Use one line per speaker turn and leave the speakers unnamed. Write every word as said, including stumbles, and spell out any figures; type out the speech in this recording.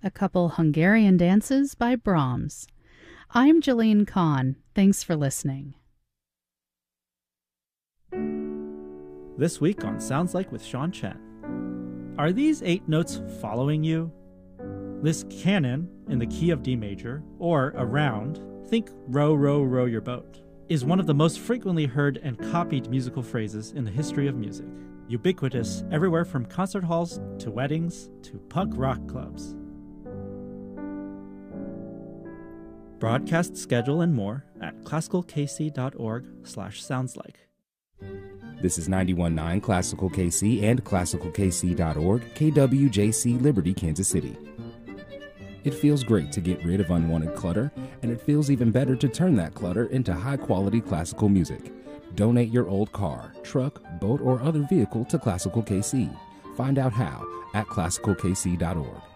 a couple Hungarian dances by Brahms. I'm Jolene Kahn. Thanks for listening.
This week on Sounds Like with Sean Chen. Are these eight notes following you? This canon in the key of D major, or around, think row, row, row your boat, is one of the most frequently heard and copied musical phrases in the history of music. Ubiquitous everywhere from concert halls to weddings to punk rock clubs. Broadcast schedule and more at classical k c dot org slash sounds like.
This is ninety-one point nine Classical K C and classical k c dot org, K W J C Liberty, Kansas City. It feels great to get rid of unwanted clutter, and it feels even better to turn that clutter into high-quality classical music. Donate your old car, truck, boat, or other vehicle to Classical K C. Find out how at classical k c dot org.